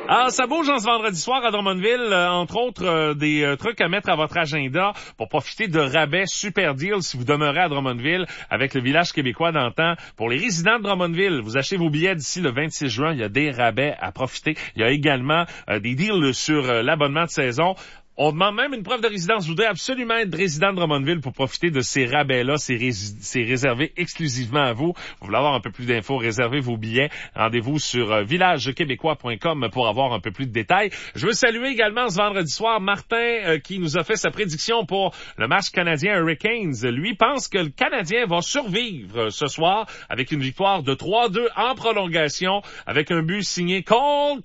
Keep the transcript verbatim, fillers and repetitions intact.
Ah, ça bouge en ce vendredi soir à Drummondville, euh, entre autres euh, des euh, trucs à mettre à votre agenda pour profiter de rabais super deals si vous demeurez à Drummondville avec le village québécois d'antan. Pour les résidents de Drummondville, vous achetez vos billets d'ici le vingt-six juin, il y a des rabais à profiter. Il y a également euh, des deals sur euh, l'abonnement de saison. On demande même une preuve de résidence. Vous voudrez absolument être résident de Drummondville pour profiter de ces rabais-là. C'est, ré- c'est réservé exclusivement à vous. Vous voulez avoir un peu plus d'infos, réservez vos billets. Rendez-vous sur euh, village québécois point com pour avoir un peu plus de détails. Je veux saluer également ce vendredi soir Martin euh, qui nous a fait sa prédiction pour le match canadien Hurricanes. Lui pense que le Canadien va survivre euh, ce soir avec une victoire de trois deux en prolongation avec un but signé Cole